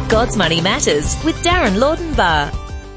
God's Money Matters with Darren Lordenbar.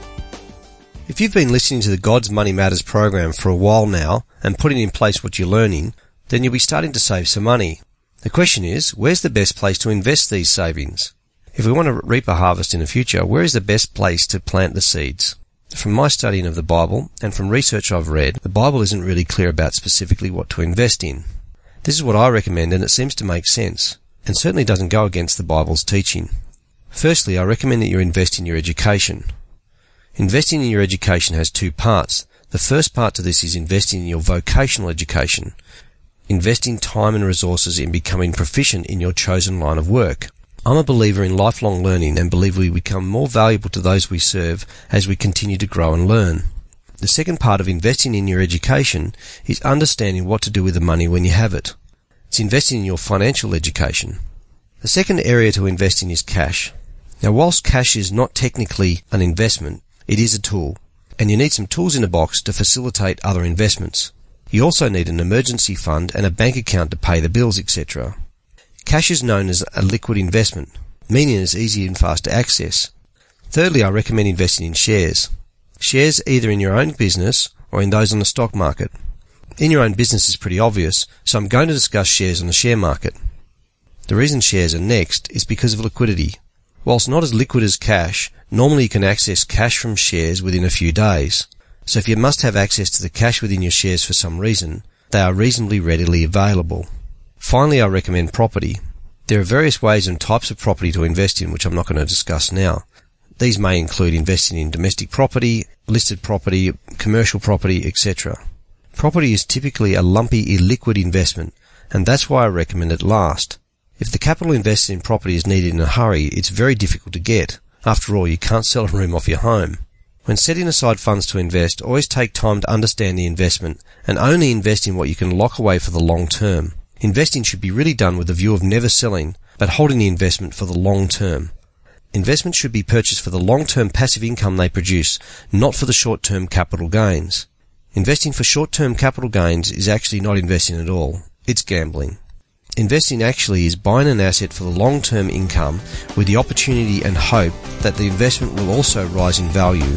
If you've been listening to the God's Money Matters program for a while now and putting in place what you're learning, then you'll be starting to save some money. The question is, where's the best place to invest these savings? If we want to reap a harvest in the future, where is the best place to plant the seeds? From my studying of the Bible and from research I've read, the Bible isn't really clear about specifically what to invest in. This is what I recommend, and it seems to make sense, and certainly doesn't go against the Bible's teaching. Firstly, I recommend that you invest in your education. Investing in your education has two parts. The first part to this is investing in your vocational education, investing time and resources in becoming proficient in your chosen line of work. I'm a believer in lifelong learning and believe we become more valuable to those we serve as we continue to grow and learn. The second part of investing in your education is understanding what to do with the money when you have it. It's investing in your financial education. The second area to invest in is cash. Now, whilst cash is not technically an investment, it is a tool, and you need some tools in a box to facilitate other investments. You also need an emergency fund and a bank account to pay the bills, etc. Cash is known as a liquid investment, meaning it's easy and fast to access. Thirdly, I recommend investing in shares. Shares either in your own business or in those on the stock market. In your own business is pretty obvious, so I'm going to discuss shares on the share market. The reason shares are next is because of liquidity. Whilst not as liquid as cash, normally you can access cash from shares within a few days. So if you must have access to the cash within your shares for some reason, they are reasonably readily available. Finally, I recommend property. There are various ways and types of property to invest in, which I'm not going to discuss now. These may include investing in domestic property, listed property, commercial property, etc. Property is typically a lumpy, illiquid investment, and that's why I recommend it last. If the capital invested in property is needed in a hurry, it's very difficult to get. After all, you can't sell a room off your home. When setting aside funds to invest, always take time to understand the investment and only invest in what you can lock away for the long term. Investing should be really done with the view of never selling, but holding the investment for the long term. Investments should be purchased for the long-term passive income they produce, not for the short-term capital gains. Investing for short-term capital gains is actually not investing at all. It's gambling. Investing actually is buying an asset for the long-term income with the opportunity and hope that the investment will also rise in value.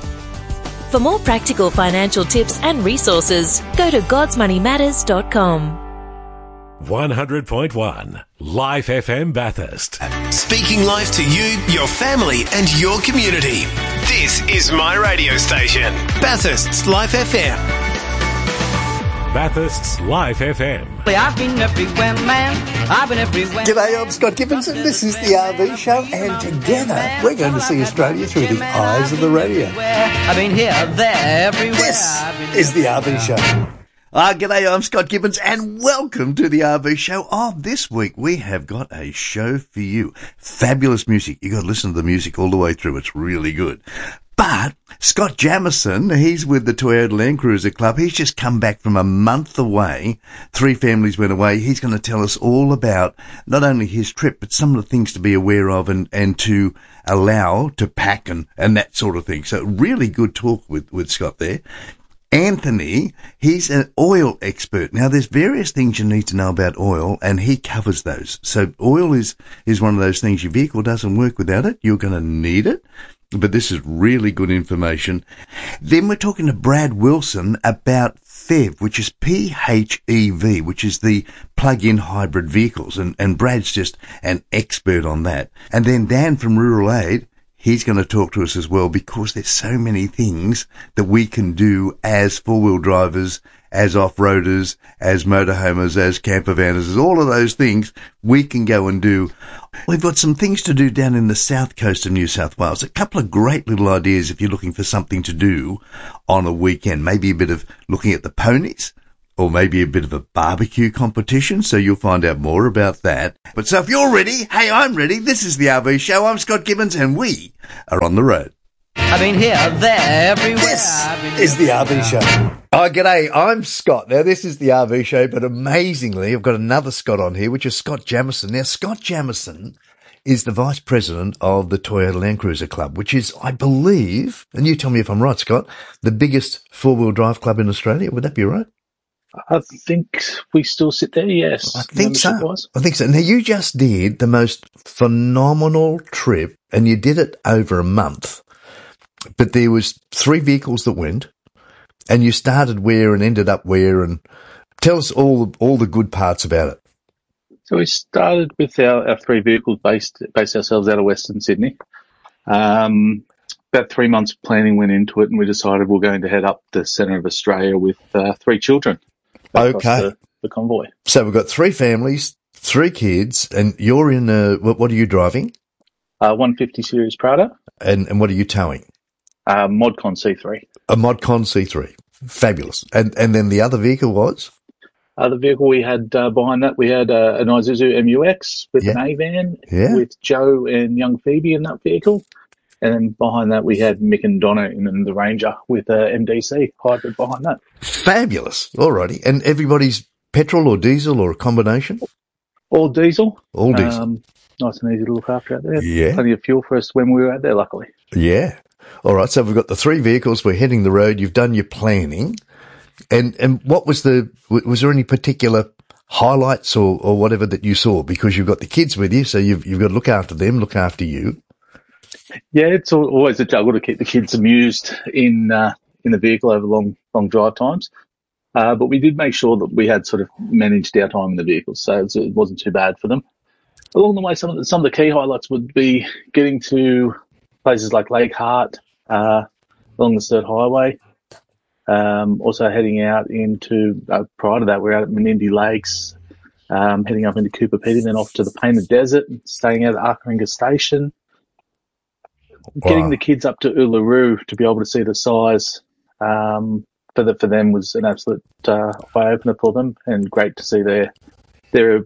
For more practical financial tips and resources, go to godsmoneymatters.com. 100.1 Life FM Bathurst. Speaking life to you, your family and your community. This is my radio station, Bathurst's Life FM. Bathurst's Life FM. I've been everywhere, man. I've been everywhere. G'day, I'm Scott Gibbons and this is the RV Show, and together we're going to see Australia through the eyes of the radio. I've been here, there, everywhere. This is the RV Show. G'day, I'm Scott Gibbons and welcome to the RV Show. This week we have got a show for you. Fabulous music. You got to listen to the music all the way through. It's really good. But Scott Jamieson, he's with the Toyota Land Cruiser Club. He's just come back from a month away. 3 families went away. He's going to tell us all about not only his trip, but some of the things to be aware of and to allow to pack and that sort of thing. So really good talk with Scott there. Anthony, he's an oil expert. Now, there's various things you need to know about oil, and he covers those. So oil is one of those things. Your vehicle doesn't work without it. You're going to need it. But this is really good information. Then we're talking to Brad Wilson about PHEV, which is PHEV, which is the plug-in hybrid vehicles. And Brad's just an expert on that. And then Dan from Rural Aid, he's going to talk to us as well, because there's so many things that we can do as four-wheel drivers, as off-roaders, as motorhomers, as campervanners, as all of those things we can go and do. We've got some things to do down in the south coast of New South Wales. A couple of great little ideas if you're looking for something to do on a weekend. Maybe a bit of looking at the ponies, or maybe a bit of a barbecue competition, so you'll find out more about that. But so if you're ready, hey, I'm ready. This is the RV Show. I'm Scott Gibbons, and we are on the road. I've been here, there, everywhere. This is the RV Show. G'day, I'm Scott. Now, this is the RV Show, but amazingly, I've got another Scott on here, which is Scott Jamieson. Now, Scott Jamieson is the Vice President of the Toyota Land Cruiser Club, which is, I believe, and you tell me if I'm right, Scott, the biggest four-wheel drive club in Australia. Would that be right? I think we still sit there, yes. I think so. Membership-wise. I think so. Now, you just did the most phenomenal trip, and you did it over a month. But there was 3 vehicles that went, and you started where and ended up where, and tell us all the good parts about it. So we started with our 3 vehicles, based ourselves out of Western Sydney. About 3 months planning went into it, and we decided we're going to head up the centre of Australia with 3 children. Okay. The convoy. So we've got 3 families, 3 kids, and you're in what are you driving? 150 Series Prado. And what are you towing? ModCon C3. A ModCon C3. Fabulous. And then the other vehicle was? The vehicle we had behind that, we had an Isuzu MUX with an A-van with Joe and young Phoebe in that vehicle. And then behind that, we had Mick and Donna in the Ranger with MDC hybrid behind that. Fabulous. Alrighty. And everybody's petrol or diesel or a combination? All diesel. All diesel. Nice and easy to look after out there. Yeah. Plenty of fuel for us when we were out there, luckily. Yeah. All right. So we've got the 3 vehicles. We're heading the road. You've done your planning. And what was there any particular highlights or whatever that you saw? Because you've got the kids with you, so you've got to look after them, look after you. Yeah, it's always a juggle to keep the kids amused in the vehicle over long drive times. But we did make sure that we had sort of managed our time in the vehicle, so it wasn't too bad for them. Along the way, some of the key highlights would be getting to places like Lake Hart, along the Sturt Highway. Also heading out into, prior to that, we're out at Menindee Lakes, heading up into Cooper Pedy, then off to the Painted Desert, staying out at Arkaringa Station. Wow. Getting the kids up to Uluru to be able to see the size, for them was an absolute eye-opener for them, and great to see their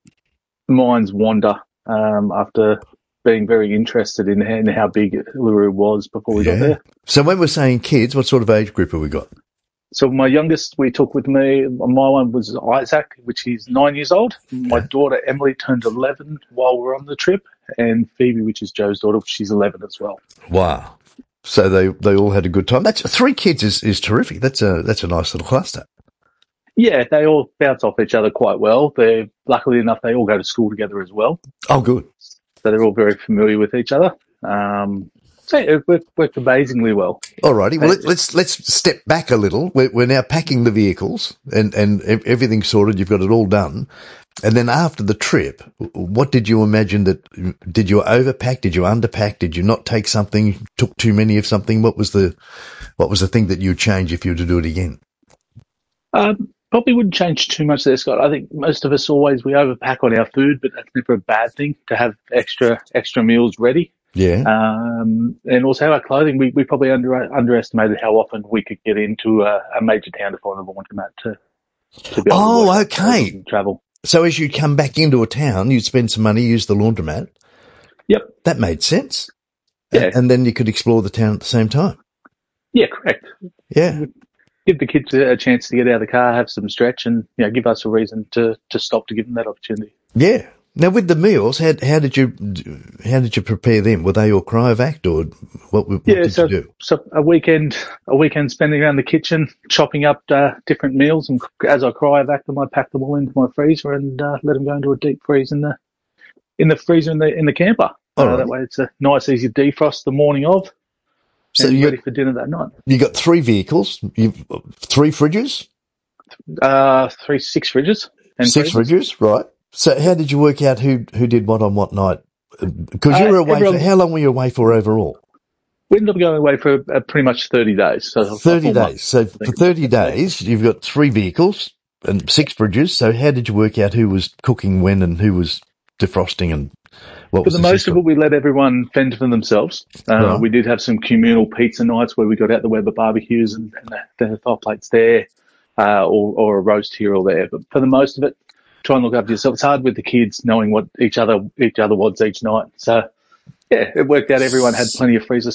minds wander after being very interested in how big Uluru was before we got there. So when we're saying kids, what sort of age group have we got? So my youngest we took with me, my one was Isaac, which is 9 years old. My daughter Emily turned 11 while we were on the trip, and Phoebe, which is Joe's daughter, she's 11 as well. Wow. So they all had a good time. That's 3 kids is terrific. That's a nice little cluster. Yeah, they all bounce off each other quite well. They're luckily enough they all go to school together as well. Oh, good. So they're all very familiar with each other. So it worked amazingly well. Alrighty. Well, let's step back a little. We're now packing the vehicles and everything's sorted. You've got it all done. And then after the trip, what did you imagine did you overpack? Did you underpack? Did you not take something? Took too many of something? What was the thing that you'd change if you were to do it again? Probably wouldn't change too much there, Scott. I think most of us we overpack on our food, but that's never a bad thing to have extra meals ready. Yeah. And also our clothing, we probably underestimated how often we could get into a major town to find a laundromat to be able to travel. So as you come back into a town, you'd spend some money, use the laundromat. Yep. That made sense. Yeah. And then you could explore the town at the same time. Yeah, correct. Yeah. Give the kids a chance to get out of the car, have some stretch, and give us a reason to stop to give them that opportunity. Yeah. Now with the meals, how did you prepare them? Were they all cryovac or what did you do? So a weekend spending around the kitchen, chopping up different meals, and as I cryovac them, I pack them all into my freezer and let them go into a deep freeze in the freezer in the camper. That way, it's a nice, easy defrost the morning of. So you're ready for dinner that night. You got 3 vehicles. You've 3 fridges. 6 fridges. And 6 fridges, right? So how did you work out who did what on what night? Because you were away how long were you away for overall? We ended up going away for pretty much 30 days. So 30 days. So for 30 days, you've got 3 vehicles and 6 fridges. So how did you work out who was cooking when and who was defrosting and what was the system? For the most of it, we let everyone fend for themselves. Right. We did have some communal pizza nights where we got out the Weber barbecues and the hot plates there, or a roast here or there. But for the most of it, try and look after yourself. It's hard with the kids knowing what each other wants each night. So, yeah, it worked out. Everyone had plenty of freezer